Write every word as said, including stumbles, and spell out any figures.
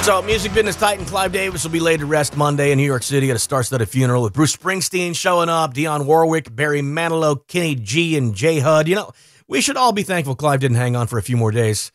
So, music business titan Clive Davis will be laid to rest Monday in New York City at a star-studded funeral with Bruce Springsteen showing up, Dionne Warwick, Barry Manilow, Kenny G, and J Hud. You know, we should all be thankful Clive didn't hang on for a few more days.